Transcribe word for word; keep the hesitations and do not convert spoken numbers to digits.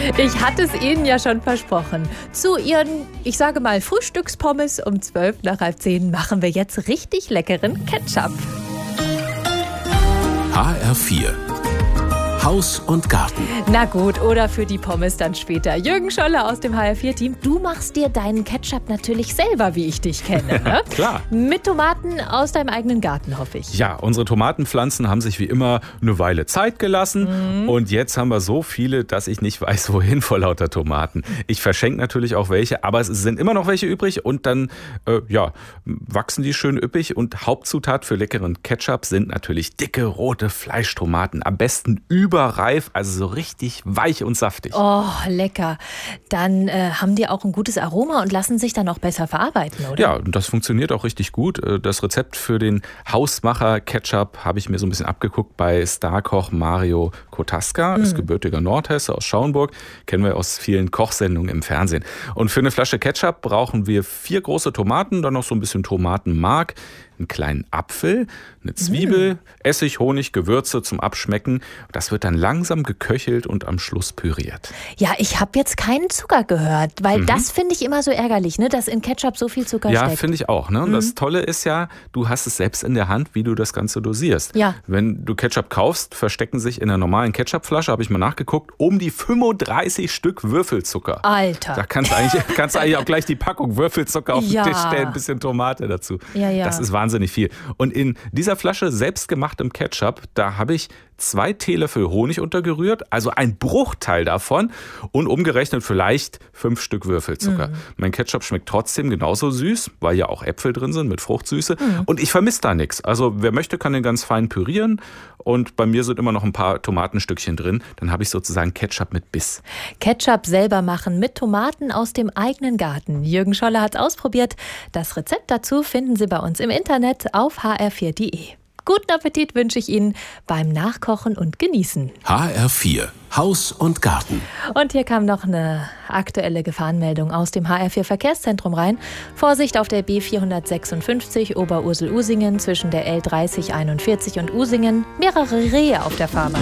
Ich hatte es Ihnen ja schon versprochen. Zu Ihren, ich sage mal, Frühstückspommes um zwölf nach halb zehn machen wir jetzt richtig leckeren Ketchup. H R vier Haus und Garten. Na gut, oder für die Pommes dann später. Jürgen Scholle aus dem H R vier Team. Du machst dir deinen Ketchup natürlich selber, wie ich dich kenne. Ne? Klar. Mit Tomaten aus deinem eigenen Garten, hoffe ich. Ja, unsere Tomatenpflanzen haben sich wie immer eine Weile Zeit gelassen. Mhm. Und jetzt haben wir so viele, dass ich nicht weiß, wohin vor lauter Tomaten. Ich verschenke natürlich auch welche, aber es sind immer noch welche übrig. Und dann äh, ja, wachsen die schön üppig. Und Hauptzutat für leckeren Ketchup sind natürlich dicke, rote Fleischtomaten. Am besten über Überreif, also so richtig weich und saftig. Oh, lecker. Dann äh, haben die auch ein gutes Aroma und lassen sich dann auch besser verarbeiten, oder? Ja, das funktioniert auch richtig gut. Das Rezept für den Hausmacher-Ketchup habe ich mir so ein bisschen abgeguckt bei Starkoch Mario Kotaska, mhm. ist gebürtiger Nordhesse aus Schauenburg, kennen wir aus vielen Kochsendungen im Fernsehen. Und für eine Flasche Ketchup brauchen wir vier große Tomaten, dann noch so ein bisschen Tomatenmark, einen kleinen Apfel, eine Zwiebel, mm. Essig, Honig, Gewürze zum Abschmecken. Das wird dann langsam geköchelt und am Schluss püriert. Ja, ich habe jetzt keinen Zucker gehört, weil mhm. das finde ich immer so ärgerlich, ne, dass in Ketchup so viel Zucker ja, steckt. Ja, finde ich auch. Ne? Und mhm. das Tolle ist ja, du hast es selbst in der Hand, wie du das Ganze dosierst. Ja. Wenn du Ketchup kaufst, verstecken sich in einer normalen Ketchupflasche, habe ich mal nachgeguckt, um die fünfunddreißig Stück Würfelzucker. Alter. Da kannst du eigentlich, kannst du eigentlich auch gleich die Packung Würfelzucker auf ja. den Tisch stellen, ein bisschen Tomate dazu. Ja, ja. Das ist wahnsinnig viel. Und in dieser Flasche selbstgemachtem Ketchup, da habe ich zwei Teelöffel Honig untergerührt, also ein Bruchteil davon und umgerechnet vielleicht fünf Stück Würfelzucker. Mhm. Mein Ketchup schmeckt trotzdem genauso süß, weil ja auch Äpfel drin sind mit Fruchtsüße. Mhm. Und ich vermisse da nichts. Also wer möchte, kann den ganz fein pürieren. Und bei mir sind immer noch ein paar Tomatenstückchen drin. Dann habe ich sozusagen Ketchup mit Biss. Ketchup selber machen mit Tomaten aus dem eigenen Garten. Jürgen Scholle hat es ausprobiert. Das Rezept dazu finden Sie bei uns im Internet auf h r vier punkt d e. Guten Appetit wünsche ich Ihnen beim Nachkochen und Genießen. H R vier Haus und Garten. Und hier kam noch eine aktuelle Gefahrenmeldung aus dem H R vier Verkehrszentrum rein. Vorsicht auf der B vierhundertsechsundfünfzig Oberursel-Usingen zwischen der L dreißig einundvierzig und Usingen. Mehrere Rehe auf der Fahrbahn.